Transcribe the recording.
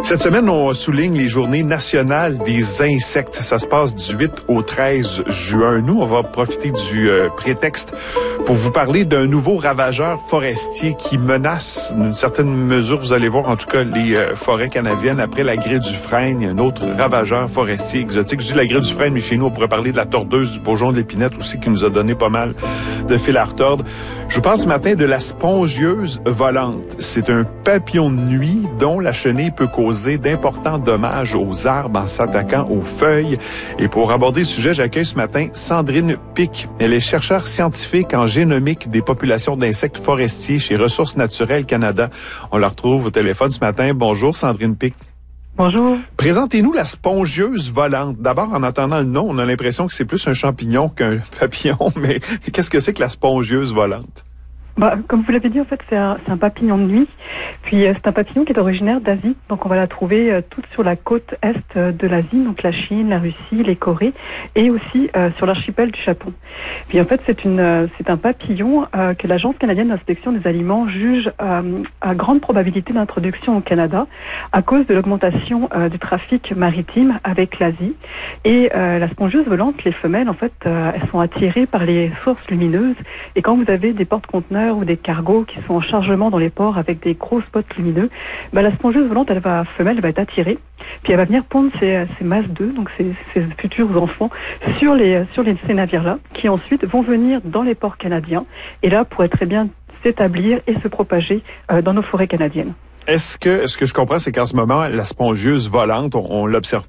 Cette semaine, on souligne les journées nationales des insectes. Ça se passe du 8 au 13 juin. Nous, on va profiter du prétexte pour vous parler d'un nouveau ravageur forestier qui menace, d'une certaine mesure, vous allez voir en tout cas, les forêts canadiennes. Après la grêle du frêne, un autre ravageur forestier exotique. Je dis la grêle du frêne, mais chez nous, on pourrait parler de la tordeuse, du bourgeon de l'épinette aussi, qui nous a donné pas mal de fil à retordre. Je vous parle ce matin de la spongieuse volante. C'est un papillon de nuit dont la chenille peut causer d'importants dommages aux arbres en s'attaquant aux feuilles. Et pour aborder le sujet, j'accueille ce matin Sandrine Pic. Elle est chercheure scientifique en génomique des populations d'insectes forestiers chez Ressources naturelles Canada. On la retrouve au téléphone ce matin. Bonjour Sandrine Pic. Bonjour. Présentez-nous la spongieuse volante. D'abord, en entendant le nom, on a l'impression que c'est plus un champignon qu'un papillon, mais qu'est-ce que c'est que la spongieuse volante? Comme vous l'avez dit, en fait, c'est un papillon de nuit. Puis c'est un papillon qui est originaire d'Asie. Donc on va la trouver toute sur la côte est de l'Asie, donc la Chine, la Russie, les Corées, et aussi sur l'archipel du Japon. Puis en fait, c'est un papillon que l'Agence canadienne d'inspection des aliments juge à grande probabilité d'introduction au Canada à cause de l'augmentation du trafic maritime avec l'Asie. Et la spongieuse volante, les femelles, en fait, elles sont attirées par les sources lumineuses. Et quand vous avez des porte-conteneurs ou des cargos qui sont en chargement dans les ports avec des gros spots lumineux, la spongieuse volante, femelle, elle va être attirée, puis elle va venir pondre ses masses d'œufs, donc ses futurs enfants, sur ces navires-là, qui ensuite vont venir dans les ports canadiens, et là pourraient très bien s'établir et se propager dans nos forêts canadiennes. Ce que je comprends, c'est qu'en ce moment, la spongieuse volante, on l'observe